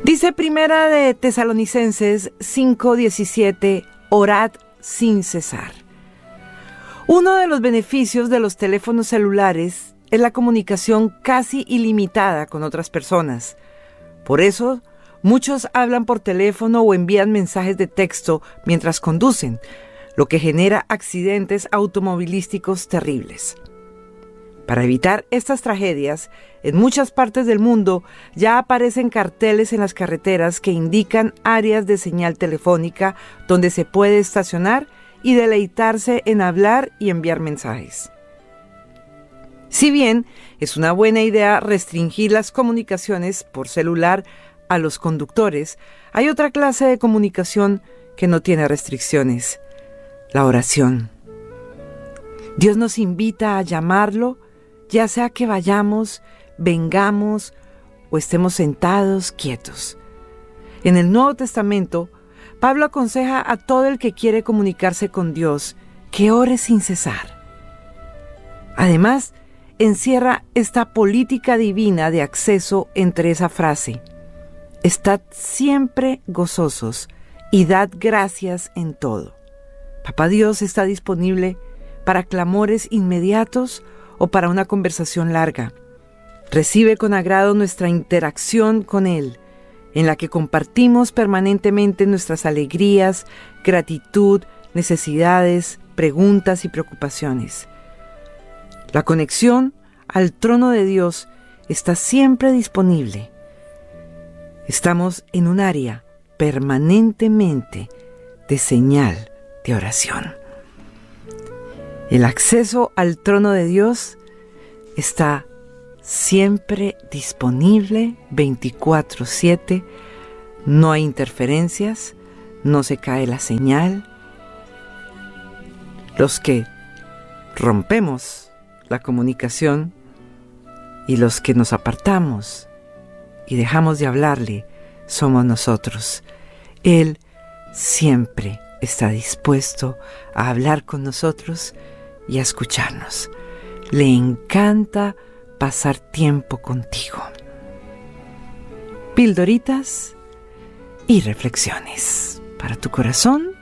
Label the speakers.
Speaker 1: Dice Primera de Tesalonicenses 5:17, orad sin cesar. Uno de los beneficios de los teléfonos celulares es la comunicación casi ilimitada con otras personas. Por eso, muchos hablan por teléfono o envían mensajes de texto mientras conducen, lo que genera accidentes automovilísticos terribles. Para evitar estas tragedias, en muchas partes del mundo ya aparecen carteles en las carreteras que indican áreas de señal telefónica donde se puede estacionar y deleitarse en hablar y enviar mensajes. Si bien es una buena idea restringir las comunicaciones por celular a los conductores, hay otra clase de comunicación que no tiene restricciones: la oración. Dios nos invita a llamarlo, ya sea que vayamos, vengamos o estemos sentados quietos. En el Nuevo Testamento, Pablo aconseja a todo el que quiere comunicarse con Dios que ore sin cesar. Además, encierra esta política divina de acceso entre esa frase: estad siempre gozosos y dad gracias en todo. Papá Dios está disponible para clamores inmediatos o para una conversación larga. Recibe con agrado nuestra interacción con Él, en la que compartimos permanentemente nuestras alegrías, gratitud, necesidades, preguntas y preocupaciones. La conexión al trono de Dios está siempre disponible. Estamos en un área permanentemente de señal de oración. El acceso al trono de Dios está siempre disponible 24/7. No hay interferencias, no se cae la señal. Los que rompemos la comunicación y los que nos apartamos y dejamos de hablarle somos nosotros. Él siempre está dispuesto a hablar con nosotros y a escucharnos. Le encanta pasar tiempo contigo. Pildoritas y reflexiones para tu corazón